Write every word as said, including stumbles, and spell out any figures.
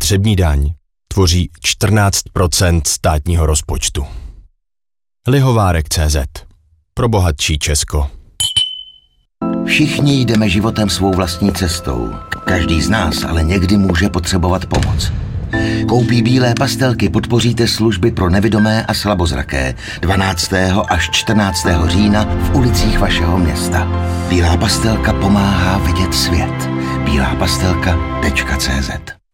spotřební daň tvoří čtrnáct procent státního rozpočtu. Lihovárek tečka cé zet. Pro bohatší Česko. Všichni jdeme životem svou vlastní cestou. Každý z nás ale někdy může potřebovat pomoc. Koupí bílé pastelky podpoříte služby pro nevidomé a slabozraké dvanáctého až čtrnáctého října v ulicích vašeho města. Bílá pastelka pomáhá vidět svět. bílá pastelka tečka cé zet